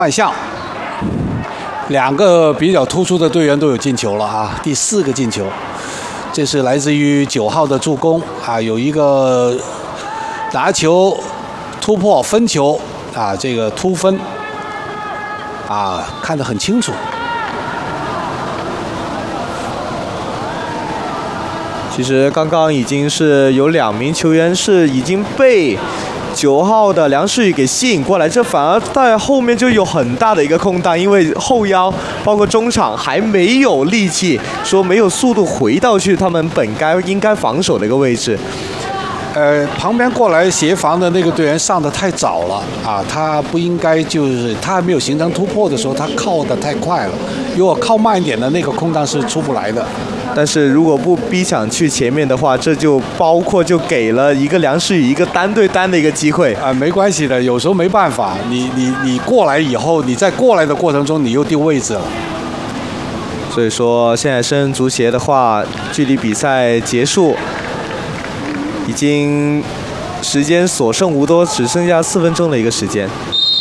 万象，两个比较突出的队员都有进球了啊，第4个进球，这是来自于9号的助攻啊，有一个拿球突破分球啊，这个突分啊，看得很清楚。 其实刚刚已经是有2名球员是已经被9号的梁世宇给吸引过来，这反而在后面就有很大的一个空档，因为后腰包括中场还没有力气，说没有速度回到去他们应该防守的一个位置。 旁边过来协防的那个队员上得太早了啊，他不应该就是他还没有形成突破的时候，他靠得太快了。如果靠慢一点的那个空档是出不来的。 但是如果不逼抢去前面的话，这就包括就给了一个梁世宇一个单对单的一个机会啊，没关系的，有时候没办法，你过来以后，你在过来的过程中你又丢位置了。 所以说现在深圳足协的话，距离比赛结束已经时间所剩无多，只剩下4分钟的一个时间。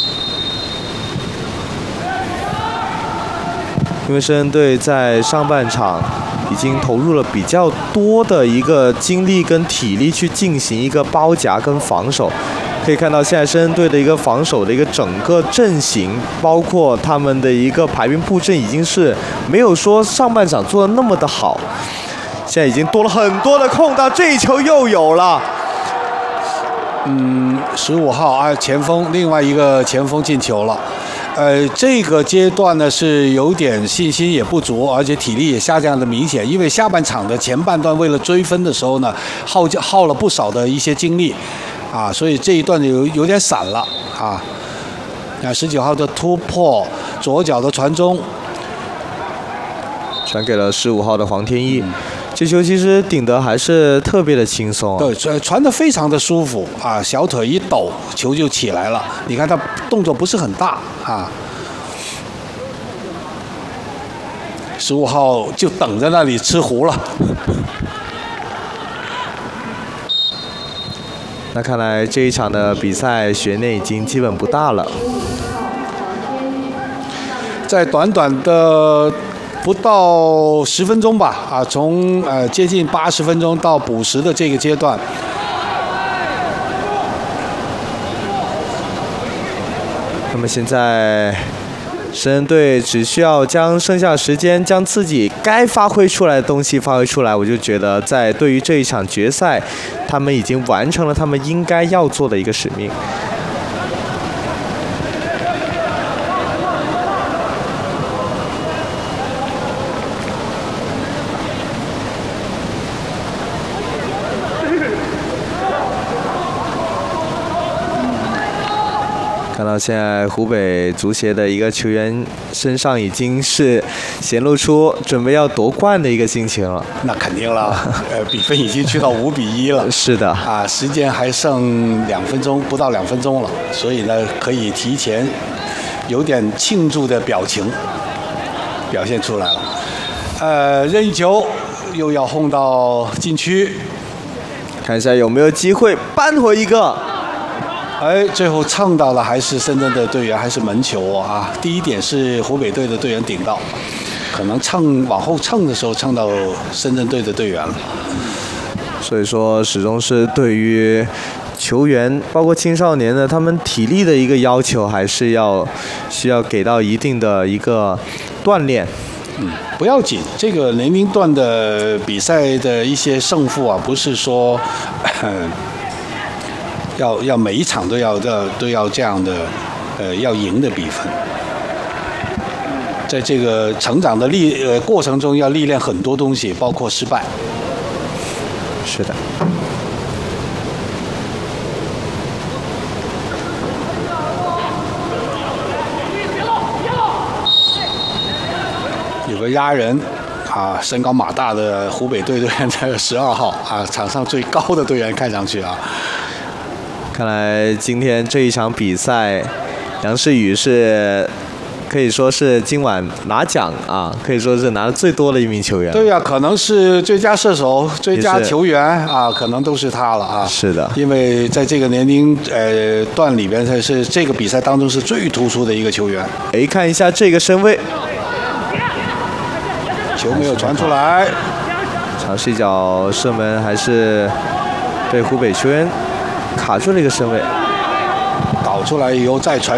因为深圳队在上半场已经投入了比较多的一个精力跟体力去进行一个包夹跟防守，可以看到现在深圳队的一个防守的一个整个阵型，包括他们的一个排兵布阵，已经是没有说上半场做的那么的好。现在已经多了很多的空档，这一球又有了。 15号啊，前锋另外一个前锋进球了。这个阶段呢是有点信心也不足，而且体力也下降的明显。因为下半场的前半段为了追分的时候呢，耗了不少的一些精力，啊，所以这一段有点散了啊。那19号的突破，左脚的传中， 传给了15号的黄天一。这球其实顶得还是特别的轻松， 对，传得非常的舒服啊，小腿一抖，球就起来了。你看他动作不是很大啊。15号就等在那里吃糊了。 那看来这一场的比赛悬念已经基本不大了。 在短短的不到10分钟吧，啊，从接近80分钟到补时的这个阶段， 那么现在深圳队只需要将剩下时间将自己该发挥出来的东西发挥出来，我就觉得在对于这一场决赛，他们已经完成了他们应该要做的一个使命。看到现在湖北足协的一个球员身上已经是显露出准备要夺冠的一个心情了。 那肯定了，比分已经去到5比1了。 是的， 啊，时间还剩2分钟，不到2分钟了，所以呢，可以提前有点庆祝的表情表现出来了。任意球又要轰到禁区， 看一下有没有机会扳回一个。 最后蹭到了，还是深圳的队员，还是门球啊！第一点是湖北队的队员顶到，可能往后蹭的时候蹭到深圳队的队员了。 所以说，始终是对于球员，包括青少年的他们体力的一个要求，还是需要给到一定的一个锻炼。 不要紧，这个年龄段的比赛的一些胜负啊，不是说。要每一场都要这样的，要赢的比分，在这个成长的过程中要历练很多东西，包括失败。 是的。 有个压人啊，身高马大的湖北队队员才有12号啊，场上最高的队员看上去啊。 看来今天这一场比赛，梁世宇是可以说是今晚拿奖啊，可以说是拿的最多的一名球员。 对呀，可能是最佳射手、最佳球员啊，可能都是他了啊。 是的， 因为在这个年龄段里边，他是这个比赛当中是最突出的一个球员。 哎，看一下这个身位， 球没有传出来， 尝试一脚射门，还是被湖北球员卡住了一个身位， 倒出来以后再传。